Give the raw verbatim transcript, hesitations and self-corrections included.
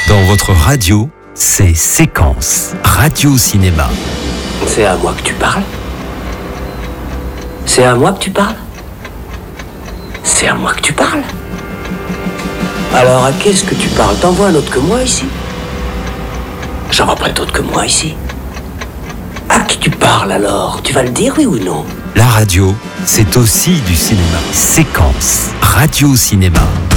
Dans votre radio, c'est Séquence, Radio Cinéma. C'est à moi que tu parles? C'est à moi que tu parles? C'est à moi que tu parles? Alors à qu'est-ce que tu parles? T'en vois un autre que moi ici? J'en vois pas d'autre que moi ici. À qui tu parles alors? Tu vas le dire, oui ou non? La radio, c'est aussi du cinéma. Séquence, Radio Cinéma.